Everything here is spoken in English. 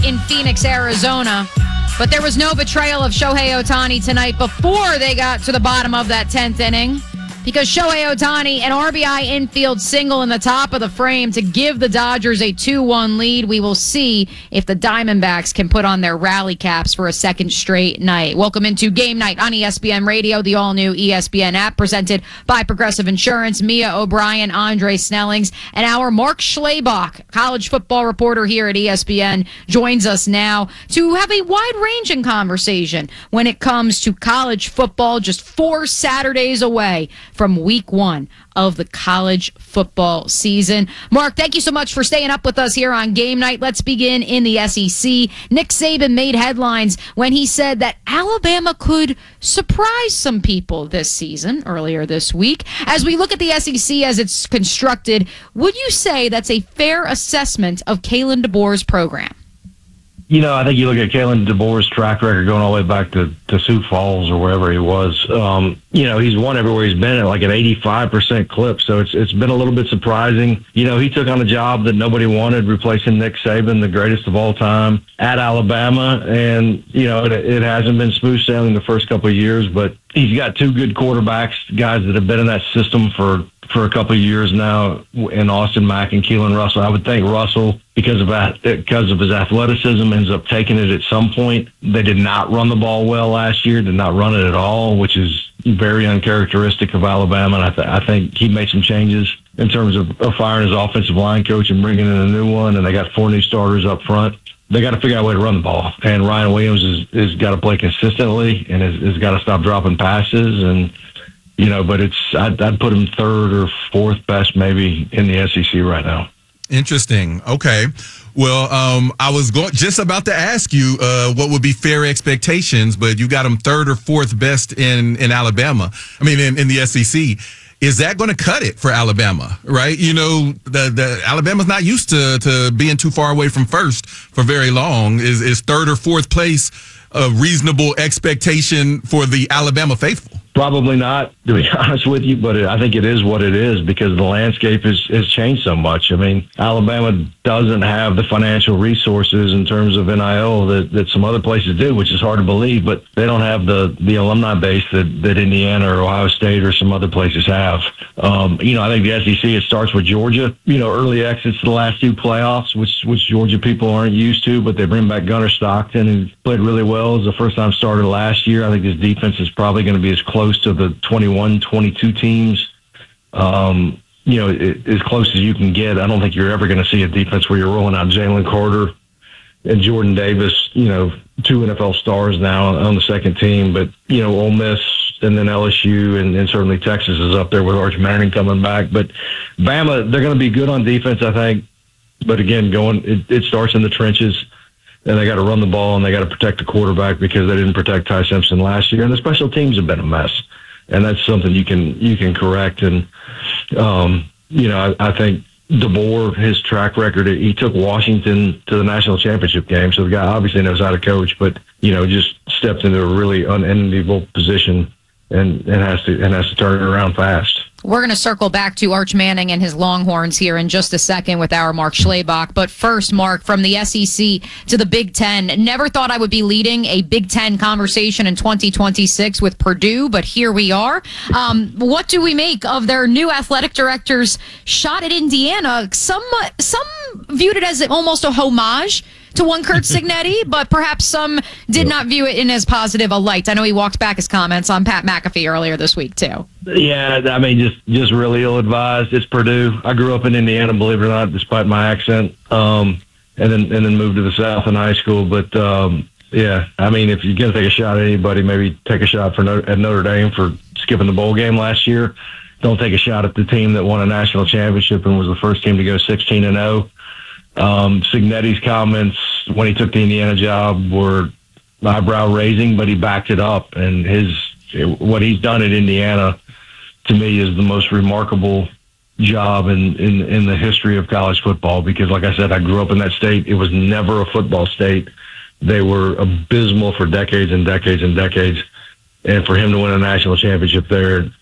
in Phoenix, Arizona. But there was no betrayal of Shohei Ohtani tonight before they got to the bottom of that 10th inning, because Shohei Ohtani, an RBI infield single in the top of the frame to give the Dodgers a 2-1 lead. We will see if the Diamondbacks can put on their rally caps for a second straight night. Welcome into Game Night on ESPN Radio, the all-new ESPN app, presented by Progressive Insurance. Mia O'Brien, Andre Snellings, and our Mark Schlabach, college football reporter here at ESPN, joins us now to have a wide-ranging conversation when it comes to college football, just 4 Saturdays away from week 1 of the college football season. Mark, thank you so much for staying up with us here on Game Night. Let's begin in the SEC. Nick Saban made headlines when he said that Alabama could surprise some people this season, earlier this week. As we look at the SEC as it's constructed, would you say that's a fair assessment of Kalen DeBoer's program? You know, I think you look at Kalen DeBoer's track record going all the way back to Sioux Falls or wherever he was. You know, he's won everywhere he's been at like an 85% clip. So it's been a little bit surprising. You know, he took on a job that nobody wanted, replacing Nick Saban, the greatest of all time, at Alabama. And, you know, it hasn't been smooth sailing the first couple of years, but he's got 2 good quarterbacks, guys that have been in that system for a couple of years now, in Austin Mack and Keelan Russell. I would think Russell, because of his athleticism, ends up taking it at some point. They did not run the ball well last year, did not run it at all, which is very uncharacteristic of Alabama. And I think he made some changes in terms of firing his offensive line coach and bringing in a new one, and they got 4 new starters up front. They got to figure out a way to run the ball. And Ryan Williams has got to play consistently and has got to stop dropping passes. And, you know, but I'd put him 3rd or 4th best maybe in the SEC right now. Interesting. Okay. Well, I was just about to ask you what would be fair expectations, but you got him 3rd or 4th best in Alabama. I mean, in the SEC. Is that going to cut it for Alabama, right? You know, the Alabama's not used to being too far away from first for very long. Is 3rd or 4th place a reasonable expectation for the Alabama faithful? Probably not, to be honest with you, but I think it is what it is because the landscape has changed so much. I mean, Alabama doesn't have the financial resources in terms of NIL that some other places do, which is hard to believe, but they don't have the alumni base that Indiana or Ohio State or some other places have. You know, I think the SEC, it starts with Georgia. You know, early exits to the last 2 playoffs, which Georgia people aren't used to, but they bring back Gunnar Stockton, who played really well as a first-time starter last year. I think his defense is probably going to be as close to the 21, 22 teams, you know, as close as you can get. I don't think you're ever going to see a defense where you're rolling out Jalen Carter and Jordan Davis, you know, 2 NFL stars now on the second team. But, you know, Ole Miss and then LSU and certainly Texas is up there with Arch Manning coming back. But Bama, they're going to be good on defense, I think. But again, it starts in the trenches. And they got to run the ball and they got to protect the quarterback because they didn't protect Ty Simpson last year. And the special teams have been a mess. And that's something you can correct. And, you know, I think DeBoer, his track record, he took Washington to the national championship game. So the guy obviously knows how to coach, but, you know, just stepped into a really unenviable position and has to turn it around fast. We're going to circle back to Arch Manning and his Longhorns here in just a second with our Mark Schlabach. But first, Mark, from the SEC to the Big Ten. Never thought I would be leading a Big Ten conversation in 2026 with Purdue, but here we are. What do we make of their new athletic director's shot at Indiana? Some viewed it as almost a homage to one Curt Cignetti, but perhaps some did not view it in as positive a light. I know he walked back his comments on Pat McAfee earlier this week, too. Yeah, I mean, just really ill-advised. It's Purdue. I grew up in Indiana, believe it or not, despite my accent, and then moved to the South in high school. But, yeah, I mean, if you're going to take a shot at anybody, maybe take a shot at Notre Dame for skipping the bowl game last year. Don't take a shot at the team that won a national championship and was the first team to go 16-0. Cignetti's comments when he took the Indiana job were eyebrow-raising, but he backed it up. And what he's done at Indiana, to me, is the most remarkable job in the history of college football. Because, like I said, I grew up in that state. It was never a football state. They were abysmal for decades and decades and decades. And for him to win a national championship there,